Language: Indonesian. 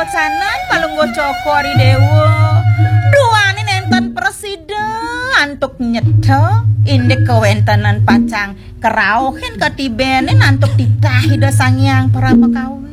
gocanan palunggo cokori dewo. Duane nenten presiden antuk nyedha indek kewentanan pacang kerauhen ketibene antuk ditahi da sangyang Pramakawin.